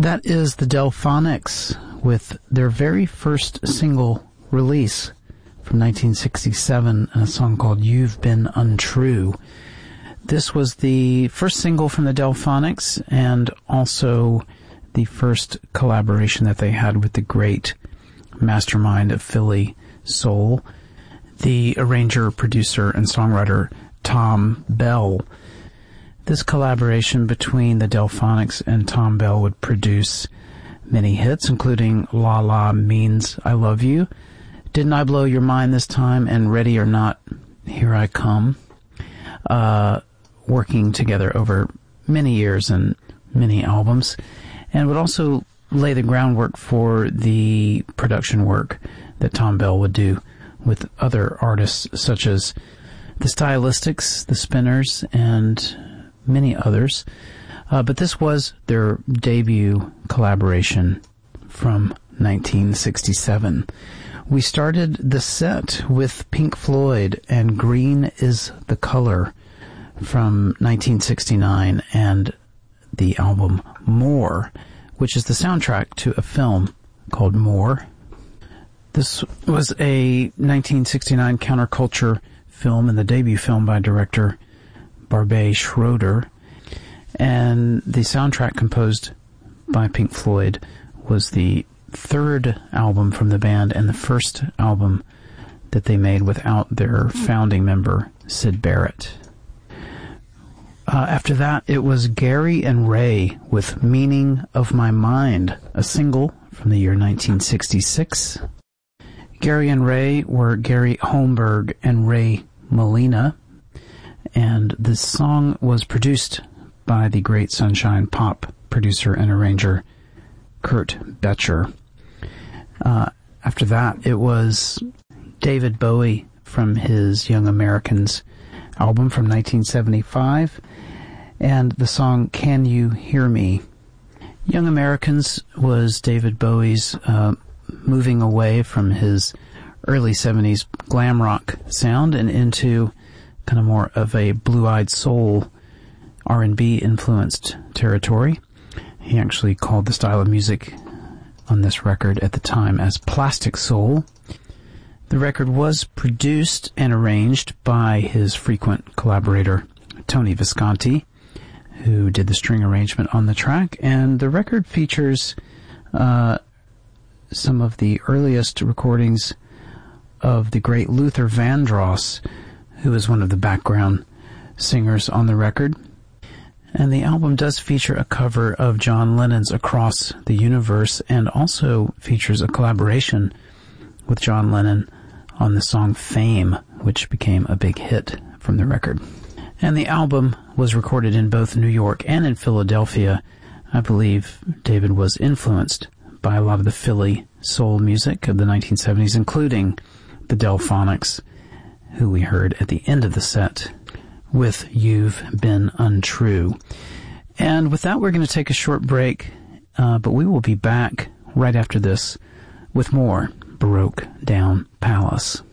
That is the Delphonics with their very first single release from 1967, a song called You've Been Untrue. This was the first single from the Delphonics and also the first collaboration that they had with the great mastermind of Philly soul, the arranger, producer, and songwriter Thom Bell. This collaboration between the Delphonics and Thom Bell would produce many hits, including La La Means I Love You, Didn't I Blow Your Mind This Time, and Ready or Not, Here I Come, working together over many years and many albums, and would also lay the groundwork for the production work that Thom Bell would do with other artists such as the Stylistics, the Spinners, and many others. But this was their debut collaboration from 1967. We started the set with Pink Floyd and Green is the Color from 1969 and the album More, which is the soundtrack to a film called More. This was a 1969 counterculture film and the debut film by director Barbet Schroeder, and the soundtrack composed by Pink Floyd was the third album from the band and the first album that they made without their founding member, Syd Barrett. After that, it was Gary and Ray with Meaning of My Mind, a single from the year 1966. Gary and Ray were Gary Holmberg and Ray Molina, and the song was produced by the great Sunshine Pop producer and arranger Kurt Betcher. After that, it was David Bowie from his Young Americans album from 1975, and the song Can You Hear Me? Young Americans was David Bowie's moving away from his early 70s glam rock sound and into kind of more of a blue-eyed soul R&B influenced territory. He actually called the style of music on this record at the time as plastic soul. The record was produced and arranged by his frequent collaborator Tony Visconti, who did the string arrangement on the track, and the record features some of the earliest recordings of the great Luther Vandross, who is one of the background singers on the record. And the album does feature a cover of John Lennon's Across the Universe, and also features a collaboration with John Lennon on the song Fame, which became a big hit from the record. And the album was recorded in both New York and in Philadelphia. I believe David was influenced by a lot of the Philly soul music of the 1970s, including the Delphonics, who we heard at the end of the set with You've Been Untrue. And with that, we're going to take a short break, but we will be back right after this with more Baroque Down Palace.